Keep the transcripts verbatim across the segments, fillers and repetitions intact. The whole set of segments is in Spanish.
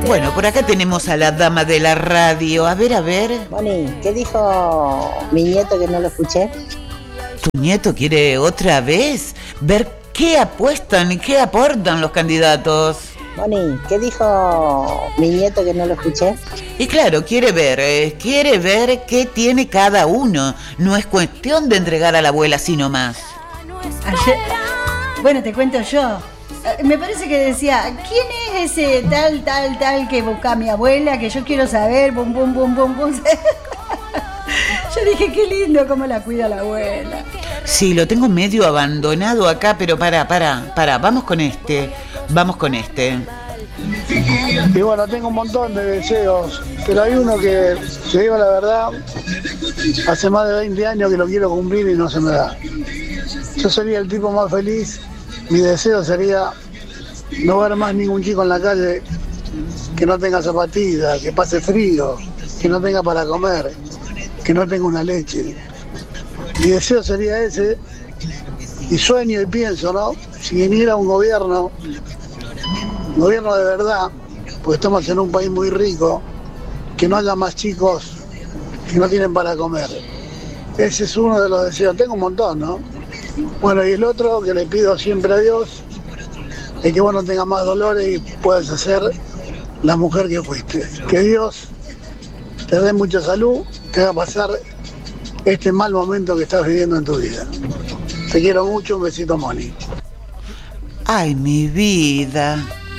Bueno, por acá tenemos a la dama de la radio. A ver, a ver. Moni, ¿qué dijo mi nieto que no lo escuché? ¿Tu nieto quiere otra vez ver qué apuestan y qué aportan los candidatos? Moni, ¿qué dijo mi nieto que no lo escuché? Y claro, quiere ver, eh, quiere ver qué tiene cada uno. No es cuestión de entregar a la abuela así nomás. Ayer, bueno, te cuento yo. Me parece que decía, ¿quién es ese tal, tal, tal que busca a mi abuela? Que yo quiero saber, bum, bum, bum, bum, bum. Yo dije, qué lindo cómo la cuida la abuela. Sí, lo tengo medio abandonado acá, pero pará, pará, pará, vamos con este, vamos con este. Y bueno, tengo un montón de deseos, pero hay uno que, te digo la verdad, hace más de veinte años que lo quiero cumplir y no se me da. Yo sería el tipo más feliz. Mi deseo sería no ver más ningún chico en la calle que no tenga zapatillas, que pase frío, que no tenga para comer, que no tenga una leche. Mi deseo sería ese, y sueño y pienso, ¿no? Si viniera un gobierno, un gobierno de verdad, porque estamos en un país muy rico, que no haya más chicos que no tienen para comer. Ese es uno de los deseos, tengo un montón, ¿no? Bueno, y el otro que le pido siempre a Dios es que vos no tengas más dolores y puedas ser la mujer que fuiste. Que Dios te dé mucha salud, te haga pasar este mal momento que estás viviendo en tu vida. Te quiero mucho, un besito, Moni. Ay, mi vida.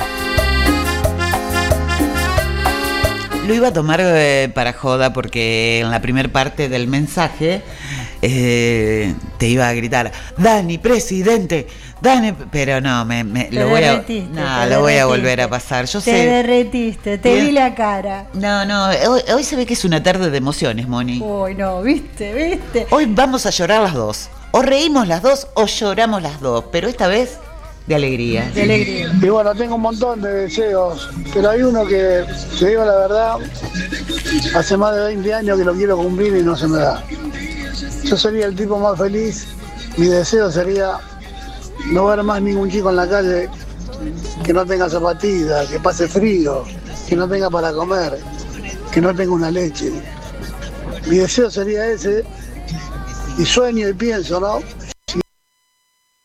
Lo iba a tomar eh, para joda porque en la primer parte del mensaje eh, te iba a gritar, Dani, presidente, Dani, pero no, me, me lo voy a, no, lo voy a volver a pasar. Yo te sé. derretiste, te Bien. vi la cara. No, no, hoy, hoy se ve que es una tarde de emociones, Moni. Uy, no, viste, viste. Hoy vamos a llorar las dos. O reímos las dos o lloramos las dos, pero esta vez de alegría. De alegría. Y bueno, tengo un montón de deseos, pero hay uno que, te digo la verdad, hace más de veinte años que lo quiero cumplir y no se me da. Yo sería el tipo más feliz. Mi deseo sería no ver más ningún chico en la calle que no tenga zapatillas, que pase frío, que no tenga para comer, que no tenga una leche. Mi deseo sería ese, y sueño y pienso, ¿no?